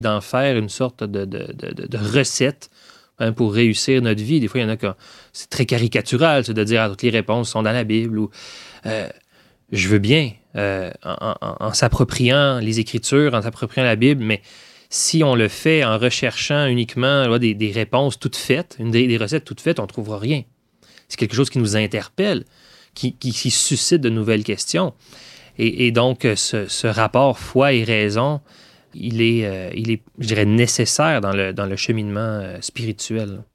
d'en faire une sorte de recette pour réussir notre vie. Des fois, il y en a qui c'est très caricatural, c'est de dire toutes les réponses sont dans la Bible. Ou je veux bien, en s'appropriant les Écritures, en s'appropriant la Bible, mais si on le fait en recherchant uniquement des réponses toutes faites, des recettes toutes faites, on ne trouvera rien. C'est quelque chose qui nous interpelle, qui suscite de nouvelles questions. Et donc, ce rapport foi et raison, il est, je dirais, nécessaire dans le cheminement spirituel.